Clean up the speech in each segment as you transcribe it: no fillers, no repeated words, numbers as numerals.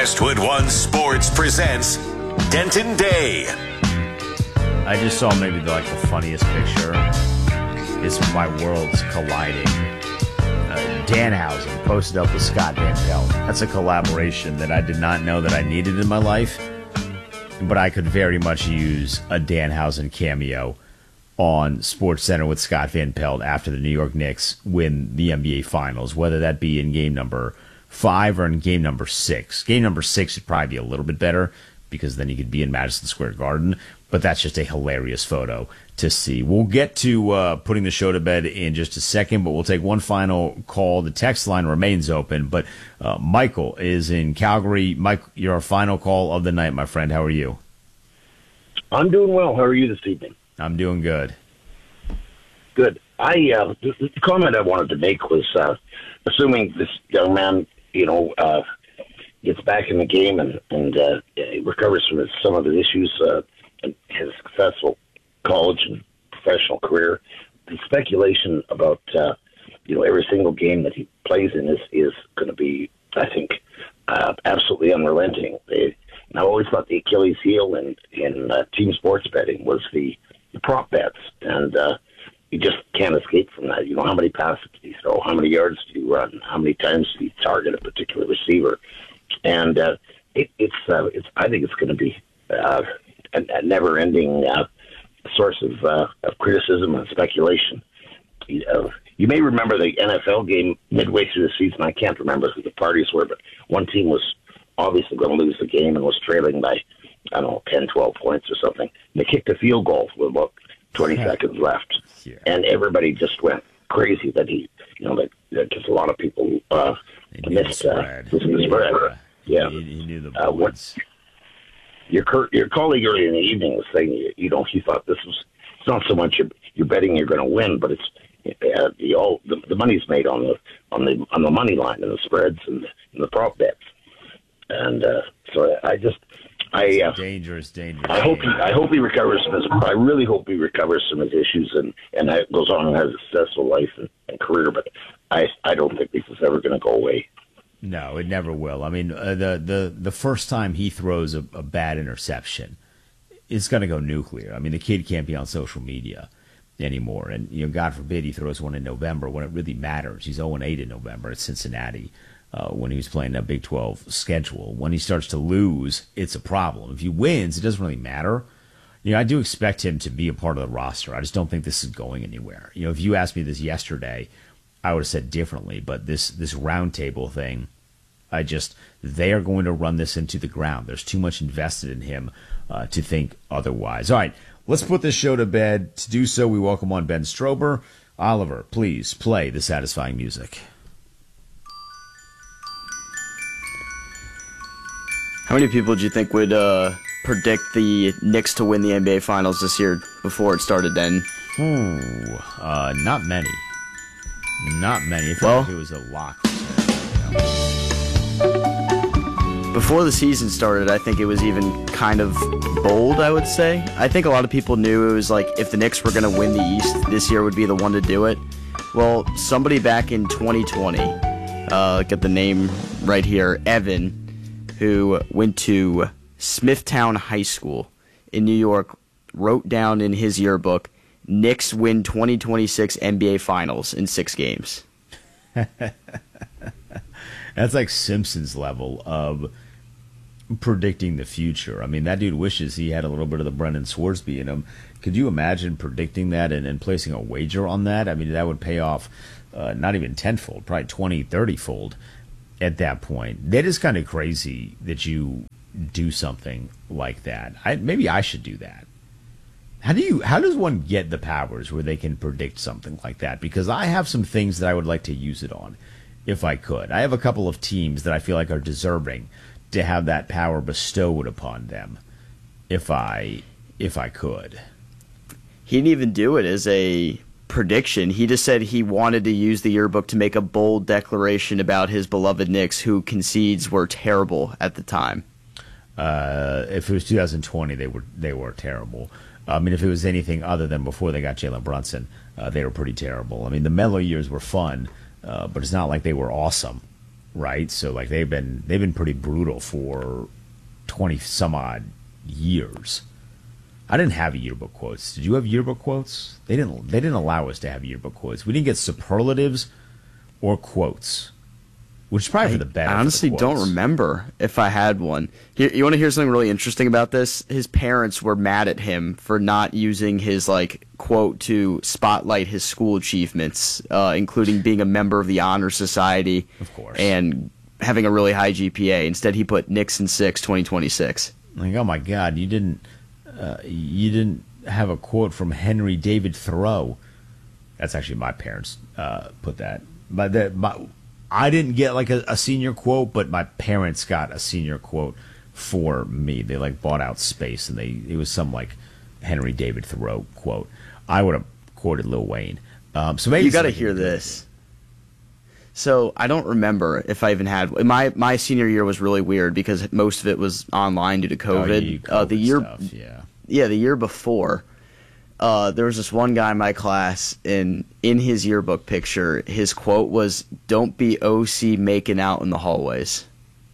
Westwood One Sports presents Denton Day. I just saw maybe the funniest picture is my worlds colliding. Danhausen posted up with Scott Van Pelt. That's a collaboration that I did not know that I needed in my life, but I could very much use a Danhausen cameo on SportsCenter with Scott Van Pelt after the New York Knicks win the NBA Finals, whether that be in game number 5 or in game number 6. Game number 6 would probably be a little bit better because then you could be in Madison Square Garden, but that's just a hilarious photo to see. We'll get to putting the show to bed in just a second, but we'll take one final call. The text line remains open, but Michael is in Calgary. Mike, your final call of the night, my friend. How are you? I'm doing well. How are you this evening? I'm doing good. Good. The comment I wanted to make was, assuming this young man, gets back in the game and recovers from some of his issues, and his successful college and professional career, the speculation about every single game that he plays in is going to be, I think, absolutely unrelenting. And I always thought the Achilles heel in team sports betting was the prop bets, and you just can't escape from that. How many passes do you throw? How many yards do you run? How many times do you target a particular receiver? And I think it's going to be a never-ending source of criticism and speculation. You may remember the NFL game midway through the season. I can't remember who the parties were, but one team was obviously going to lose the game and was trailing by, 10, 12 points or something. And they kicked a field goal with about 20 seconds left. Yeah. And everybody just went crazy that that just a lot of people missed the spread. Yeah. He knew the boards. Your colleague earlier in the evening was saying, he thought this was, it's not so much you're betting you're going to win, but it's the money's made on the money line and the spreads and the prop bets. And so it's dangerous. I hope he recovers from his. I really hope he recovers from his issues and goes on and has a successful life and career. But I don't think this is ever going to go away. No, it never will. I mean, the first time he throws a bad interception, it's going to go nuclear. I mean, the kid can't be on social media anymore. And, God forbid he throws one in November when it really matters. He's 0-8 in November at Cincinnati when he was playing that Big 12 schedule. When he starts to lose, it's a problem. If he wins, it doesn't really matter. I do expect him to be a part of the roster. I just don't think this is going anywhere. If you asked me this yesterday, I would have said differently, but this roundtable thing, they are going to run this into the ground. There's too much invested in him to think otherwise. All right, let's put this show to bed. To do so, we welcome on Ben Strober. Oliver, please play the satisfying music. How many people do you think would predict the Knicks to win the NBA Finals this year before it started then? Not many. Not many. If it was a lock. Before the season started, I think it was even kind of bold, I would say. I think a lot of people knew it was like if the Knicks were going to win the East, this year would be the one to do it. Well, somebody back in 2020, get the name right here, Evan, who went to Smithtown High School in New York, wrote down in his yearbook, Knicks win 2026 NBA Finals in 6 games. That's like Simpsons level of predicting the future. I mean, that dude wishes he had a little bit of the Brendan Swarsby in him. Could you imagine predicting that and placing a wager on that? I mean, that would pay off not even tenfold, probably 20, 30-fold at that point. That is kind of crazy that you do something like that. Maybe I should do that. How does one get the powers where they can predict something like that? Because I have some things that I would like to use it on if I could. I have a couple of teams that I feel like are deserving to have that power bestowed upon them if I could. He didn't even do it as a prediction. He just said he wanted to use the yearbook to make a bold declaration about his beloved Knicks, who concedes were terrible at the time. If it was 2020, they were terrible. I mean, if it was anything other than before they got Jalen Brunson, they were pretty terrible. I mean, the Melo years were fun, but it's not like they were awesome. right? So like they've been pretty brutal for 20 some odd years. I didn't have yearbook quotes. Did you have yearbook quotes? They didn't allow us to have yearbook quotes. We didn't get superlatives or quotes, which is probably for the better. I honestly don't remember if I had one. You want to hear something really interesting about this? His parents were mad at him for not using his quote to spotlight his school achievements, including being a member of the Honor Society, of course, and having a really high GPA. Instead, he put Nixon 6, 2026. Like, oh my God, you didn't have a quote from Henry David Thoreau. That's actually my parents put that. But I didn't get like a senior quote, but my parents got a senior quote for me. They bought out space, and it was some Henry David Thoreau quote. I would have quoted Lil Wayne. So maybe you got to hear this. So I don't remember if I even had my senior year was really weird because most of it was online due to COVID. The year, stuff, the year before. There was this one guy in my class, and in his yearbook picture, his quote was, "Don't be OC making out in the hallways."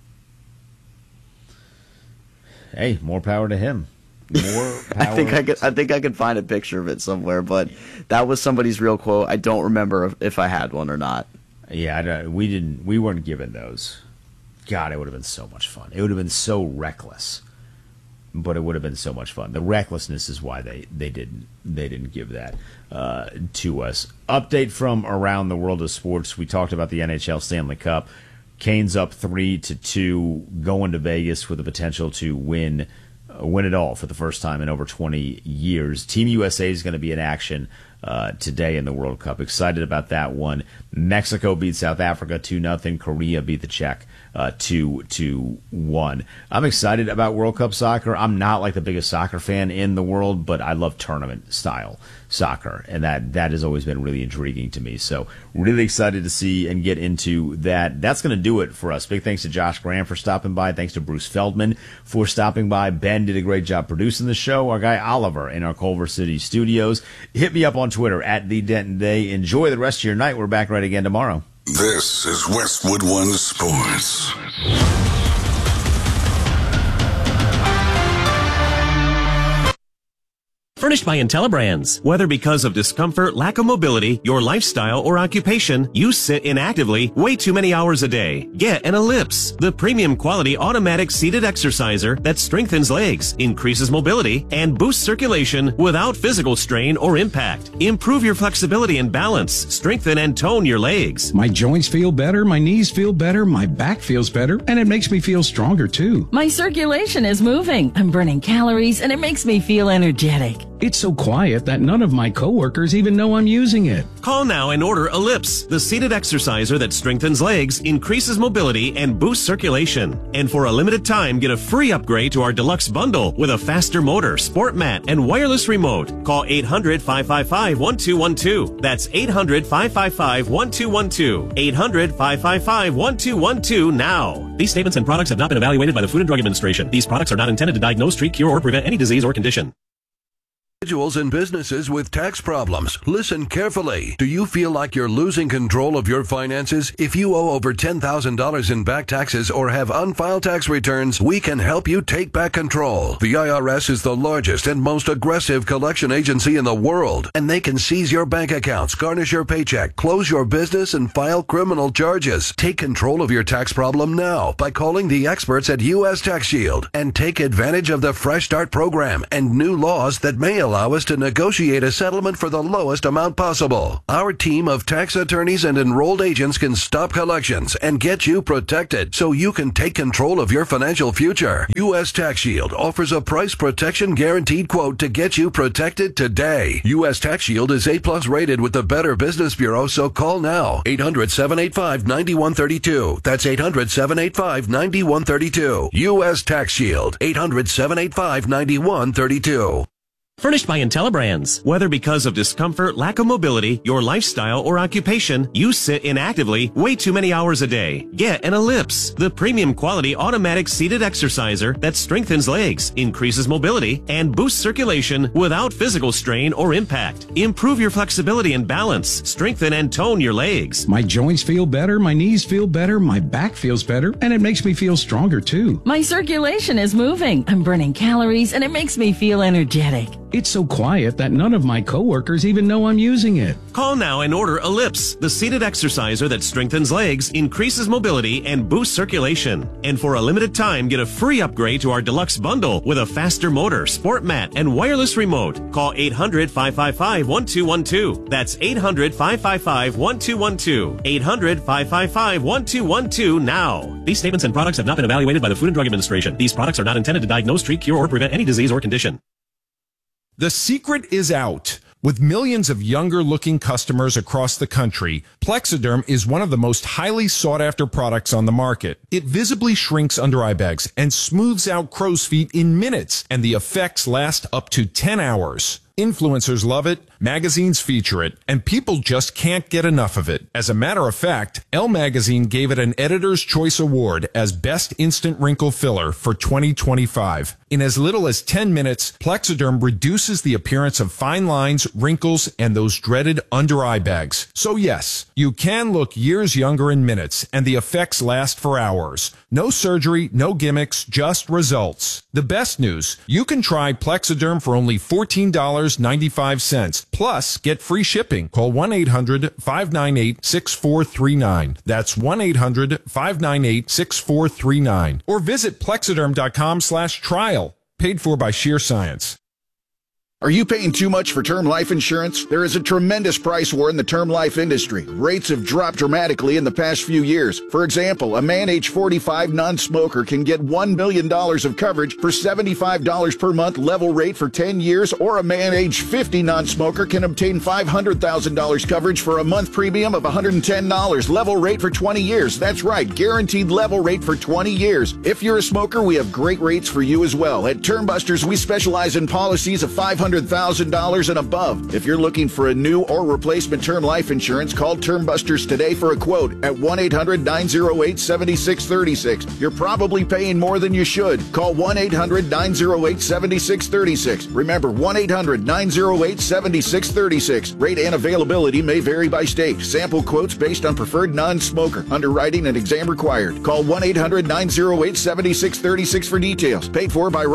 Hey, more power to him. More power. I think I could find a picture of it somewhere, but that was somebody's real quote. I don't remember if I had one or not. Yeah, we weren't given those. God, it would have been so much fun. It would have been so reckless. But it would have been so much fun. The recklessness is why they didn't give that to us. Update from around the world of sports. We talked about the NHL Stanley Cup. Canes up 3-2, going to Vegas with the potential to win it all for the first time in over 20 years. Team USA is going to be in action today in the World Cup. Excited about that one. Mexico beat South Africa 2-0. Korea beat the Czech 2-1. I'm excited about World Cup soccer. I'm not the biggest soccer fan in the world, but I love tournament style soccer, and that has always been really intriguing to me. So really excited to see and get into that. That's going to do it for us. Big thanks to Josh Graham for stopping by. Thanks to Bruce Feldman for stopping by. Ben did a great job producing the show. Our guy Oliver in our Culver City studios. Hit me up on Twitter at The Denton Day. Enjoy the rest of your night. We're back right again tomorrow. This is Westwood One Sports. Furnished by IntelliBrands. Whether because of discomfort, lack of mobility, your lifestyle, or occupation, you sit inactively way too many hours a day. Get an Ellipse, the premium quality automatic seated exerciser that strengthens legs, increases mobility, and boosts circulation without physical strain or impact. Improve your flexibility and balance, strengthen and tone your legs. My joints feel better, my knees feel better, my back feels better, and it makes me feel stronger too. My circulation is moving. I'm burning calories, and it makes me feel energetic. It's so quiet that none of my coworkers even know I'm using it. Call now and order Ellipse, the seated exerciser that strengthens legs, increases mobility, and boosts circulation. And for a limited time, get a free upgrade to our deluxe bundle with a faster motor, sport mat, and wireless remote. Call 800-555-1212. That's 800-555-1212. 800-555-1212 now. These statements and products have not been evaluated by the Food and Drug Administration. These products are not intended to diagnose, treat, cure, or prevent any disease or condition. Individuals and businesses with tax problems, listen carefully. Do you feel like you're losing control of your finances? If you owe over $10,000 in back taxes or have unfiled tax returns, we can help you take back control. The IRS is the largest and most aggressive collection agency in the world, and they can seize your bank accounts, garnish your paycheck, close your business, and file criminal charges. Take control of your tax problem now by calling the experts at U.S. Tax Shield and take advantage of the Fresh Start program and new laws that may allow us to negotiate a settlement for the lowest amount possible. Our team of tax attorneys and enrolled agents can stop collections and get you protected so you can take control of your financial future. U.S. Tax Shield offers a price protection guaranteed quote to get you protected today. U.S. Tax Shield is A+ rated with the Better Business Bureau, so call now. 800-785-9132. That's 800-785-9132. U.S. Tax Shield. 800-785-9132. Furnished by IntelliBrands. Whether because of discomfort, lack of mobility, your lifestyle, or occupation, you sit inactively way too many hours a day. Get an Ellipse, the premium quality automatic seated exerciser that strengthens legs, increases mobility, and boosts circulation without physical strain or impact. Improve your flexibility and balance, strengthen and tone your legs. My joints feel better, my knees feel better, my back feels better, and it makes me feel stronger too. My circulation is moving. I'm burning calories, and it makes me feel energetic. It's so quiet that none of my coworkers even know I'm using it. Call now and order Ellipse, the seated exerciser that strengthens legs, increases mobility, and boosts circulation. And for a limited time, get a free upgrade to our deluxe bundle with a faster motor, sport mat, and wireless remote. Call 800-555-1212. That's 800-555-1212. 800-555-1212 now. These statements and products have not been evaluated by the Food and Drug Administration. These products are not intended to diagnose, treat, cure, or prevent any disease or condition. The secret is out. With millions of younger-looking customers across the country, Plexiderm is one of the most highly sought-after products on the market. It visibly shrinks under-eye bags and smooths out crow's feet in minutes, and the effects last up to 10 hours. Influencers love it, magazines feature it, and people just can't get enough of it. As a matter of fact, Elle Magazine gave it an Editor's Choice Award as Best Instant Wrinkle Filler for 2025. In as little as 10 minutes, Plexiderm reduces the appearance of fine lines, wrinkles, and those dreaded under-eye bags. So yes, you can look years younger in minutes, and the effects last for hours. No surgery, no gimmicks, just results. The best news, you can try Plexiderm for only $14.95. Plus, get free shipping. Call 1-800-598-6439. That's 1-800-598-6439. Or visit Plexiderm.com/trial. Paid for by Sheer Science. Are you paying too much for term life insurance? There is a tremendous price war in the term life industry. Rates have dropped dramatically in the past few years. For example, a man age 45 non-smoker can get $1 million of coverage for $75 per month level rate for 10 years, or a man age 50 non-smoker can obtain $500,000 coverage for a month premium of $110 level rate for 20 years. That's right, guaranteed level rate for 20 years. If you're a smoker, we have great rates for you as well. At Termbusters, we specialize in policies of $500,000 and above. If you're looking for a new or replacement term life insurance, call Termbusters today for a quote at 1-800-908-7636. You're probably paying more than you should. Call 1-800-908-7636. Remember, 1-800-908-7636. Rate and availability may vary by state. Sample quotes based on preferred non-smoker. Underwriting and exam required. Call 1-800-908-7636 for details. Paid for by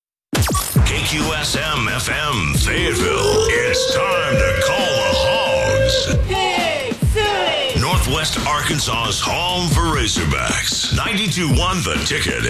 KQSM FM Fayetteville. It's time to call the Hogs. Hey, City! Northwest Arkansas's home for Razorbacks. 92.1 The Ticket